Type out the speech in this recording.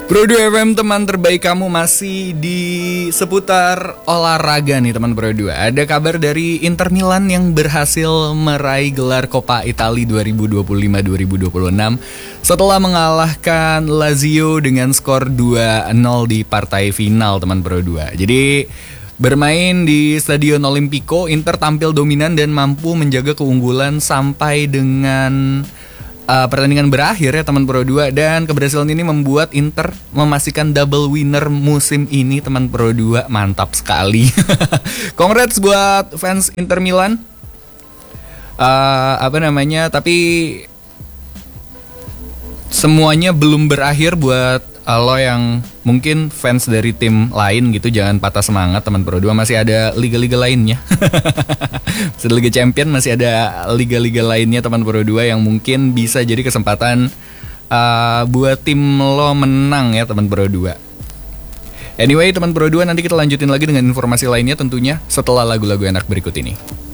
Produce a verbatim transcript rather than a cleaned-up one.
Pro dua F M, teman terbaik kamu, masih di seputar olahraga nih teman Pro dua. Ada kabar dari Inter Milan yang berhasil meraih gelar Coppa Italia dua ribu dua puluh lima dua ribu dua puluh enam setelah mengalahkan Lazio dengan skor dua nol di partai final teman Pro dua. Jadi bermain di Stadion Olimpico, Inter tampil dominan dan mampu menjaga keunggulan sampai dengan Uh, pertandingan berakhir ya teman Pro dua. Dan keberhasilan ini membuat Inter memastikan double winner musim ini teman Pro dua. Mantap sekali. Congrats buat fans Inter Milan. uh, Apa namanya, tapi semuanya belum berakhir buat uh, lo yang mungkin fans dari tim lain gitu. Jangan patah semangat teman Pro dua, masih ada liga-liga lainnya. Masih ada Liga Champion, masih ada liga-liga lainnya teman Pro dua yang mungkin bisa jadi kesempatan uh, buat tim lo menang ya teman Pro dua. Anyway teman Pro dua, nanti kita lanjutin lagi dengan informasi lainnya tentunya setelah lagu-lagu enak berikut ini.